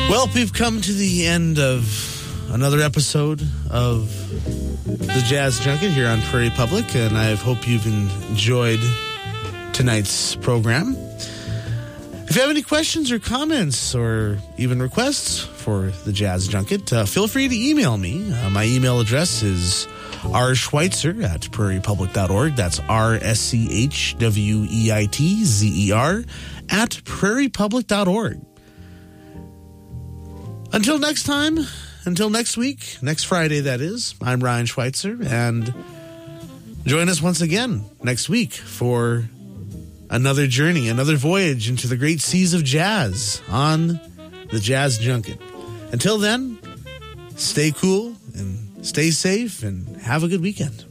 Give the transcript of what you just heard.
Well, we've come to the end of another episode of the Jazz Junket here on Prairie Public, and I hope you've enjoyed tonight's program. If you have any questions or comments or even requests for the Jazz Junket, feel free to email me. My email address is rschweitzer@prairiepublic.org. That's RSCHWEITZER @prairiepublic.org. Until next time, until next week, next Friday that is, I'm Ryan Schweitzer, and join us once again next week for another journey, another voyage into the great seas of jazz on the Jazz Junket. Until then, stay cool and stay safe and have a good weekend.